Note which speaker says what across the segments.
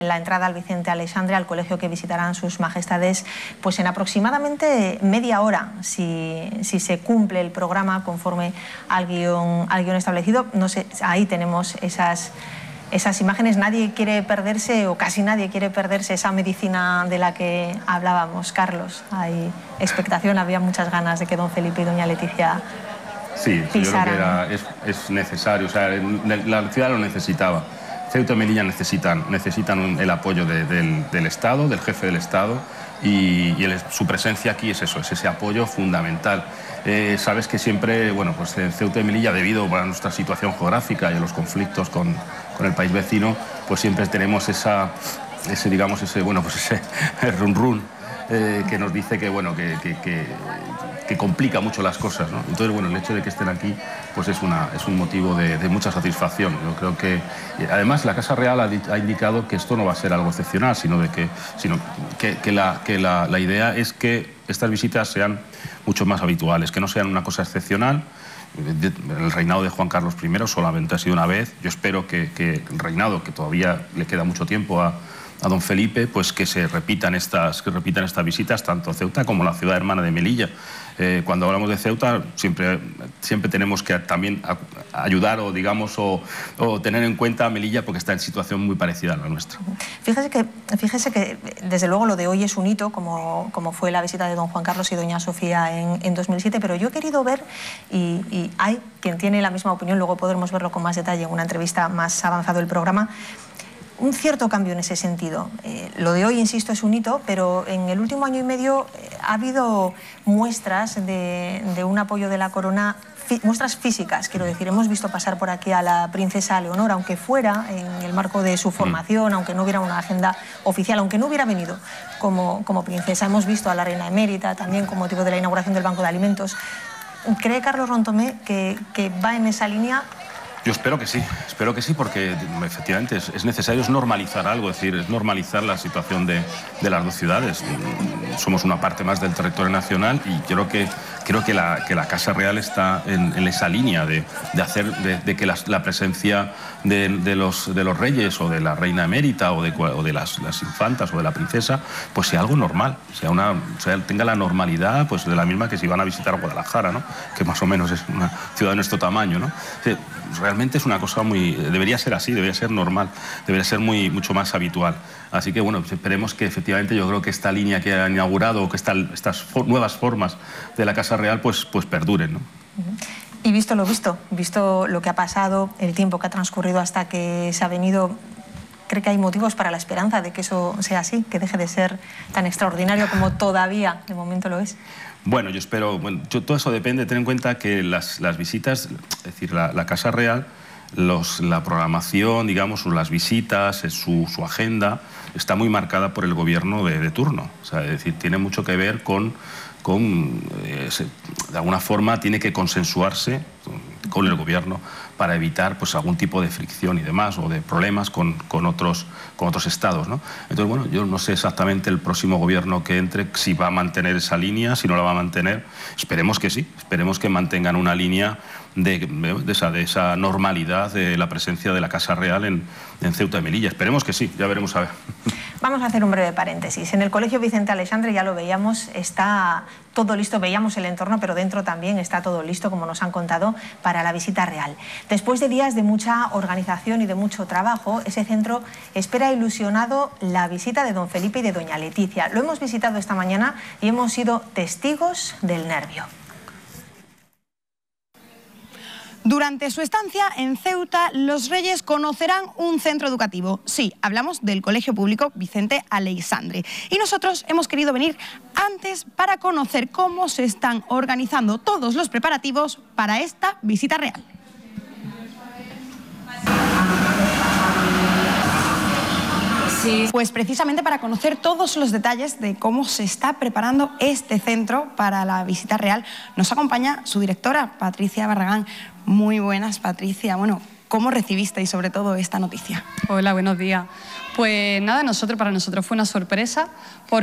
Speaker 1: la entrada al Vicente Aleixandre, al colegio que visitarán sus majestades, pues en aproximadamente media hora, si se cumple el programa conforme al guión establecido. No sé, ahí tenemos esas imágenes. Nadie quiere perderse, o casi nadie quiere perderse, esa medicina de la que hablábamos, Carlos. Hay expectación, había muchas ganas de que don Felipe y doña Leticia pisaran.
Speaker 2: Yo creo que es necesario, o sea, la ciudad lo necesitaba. Ceuta y Melilla necesitan el apoyo del Estado, del jefe del Estado, y su presencia aquí es eso, es ese apoyo fundamental. Sabes que siempre, bueno, pues en Ceuta y Melilla, debido a nuestra situación geográfica y a los conflictos con el país vecino, pues siempre tenemos ese run run que nos dice que, bueno, que complica mucho las cosas, ¿no? Entonces, bueno, el hecho de que estén aquí pues es un motivo de mucha satisfacción. Yo creo que, además, la Casa Real ha indicado que esto no va a ser algo excepcional, sino que la idea es que estas visitas sean mucho más habituales, que no sean una cosa excepcional. El reinado de Juan Carlos I solamente ha sido una vez. Yo espero que el reinado, que todavía le queda mucho tiempo a don Felipe, pues que se repitan estas visitas, tanto Ceuta como la ciudad hermana de Melilla. Cuando hablamos de Ceuta, siempre tenemos que también ayudar o tener en cuenta a Melilla, porque está en situación muy parecida a la nuestra.
Speaker 1: Fíjese que desde luego lo de hoy es un hito, como fue la visita de don Juan Carlos y doña Sofía en 2007, pero yo he querido ver, y hay quien tiene la misma opinión, luego podremos verlo con más detalle en una entrevista más avanzado del programa, un cierto cambio en ese sentido. Lo de hoy, insisto, es un hito, pero en el último año y medio ha habido muestras de un apoyo de la corona, muestras físicas, quiero decir. Hemos visto pasar por aquí a la princesa Leonor, aunque fuera en el marco de su formación, aunque no hubiera una agenda oficial, aunque no hubiera venido como princesa. Hemos visto a la reina emérita también con motivo de la inauguración del Banco de Alimentos. ¿Cree Carlos Rontomé que va en esa línea?
Speaker 2: Yo espero que sí, porque efectivamente es necesario, es normalizar algo, es decir, es normalizar la situación de las dos ciudades. Somos una parte más del territorio nacional y creo que la Casa Real está en esa línea de que la presencia de los reyes o de la reina emérita o de las infantas o de la princesa pues sea algo normal, tenga la normalidad pues de la misma que si van a visitar Guadalajara, ¿no? Que más o menos es una ciudad de nuestro tamaño, ¿no? Realmente es una cosa debería ser así, debería ser normal, debería ser mucho más habitual. Así que bueno, esperemos que efectivamente, yo creo que esta línea que han inaugurado, que estas nuevas formas de la Casa Real pues perduren, ¿no?
Speaker 1: Y visto lo que ha pasado, el tiempo que ha transcurrido hasta que se ha venido, ¿cree que hay motivos para la esperanza de que eso sea así, que deje de ser tan extraordinario como todavía de momento lo es?
Speaker 2: Bueno, yo espero, todo eso depende, ten en cuenta que las visitas, es decir, la Casa Real, la programación, digamos, las visitas, su agenda, está muy marcada por el gobierno de turno. O sea, es decir, tiene mucho que ver de alguna forma tiene que consensuarse con el gobierno para evitar pues algún tipo de fricción y demás, o de problemas con otros estados, ¿no? Entonces, bueno, yo no sé exactamente el próximo gobierno que entre si va a mantener esa línea, si no la va a mantener. Esperemos que sí, esperemos que mantengan una línea de esa normalidad de la presencia de la Casa Real en Ceuta y Melilla. Esperemos que sí, ya veremos a ver.
Speaker 1: Vamos a hacer un breve paréntesis. En el Colegio Vicente Aleixandre, ya lo veíamos, está todo listo, veíamos el entorno, pero dentro también está todo listo, como nos han contado, para la visita real. Después de días de mucha organización y de mucho trabajo, ese centro espera ilusionado la visita de don Felipe y de doña Leticia. Lo hemos visitado esta mañana y hemos sido testigos del nervio.
Speaker 3: Durante su estancia en Ceuta, los reyes conocerán un centro educativo. Sí, hablamos del Colegio Público Vicente Aleixandre. Y nosotros hemos querido venir antes para conocer cómo se están organizando todos los preparativos para esta visita real. Pues precisamente para conocer todos los detalles de cómo se está preparando este centro para la visita real, nos acompaña su directora, Patricia Barragán. Muy buenas, Patricia. Bueno, ¿cómo recibisteis sobre todo esta noticia?
Speaker 4: Hola, buenos días. Pues nada, para nosotros fue una sorpresa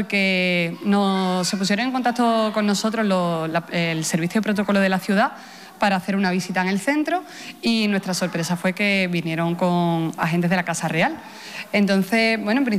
Speaker 4: porque se pusieron en contacto con nosotros el Servicio de Protocolo de la ciudad para hacer una visita en el centro y nuestra sorpresa fue que vinieron con agentes de la Casa Real. Entonces, bueno, en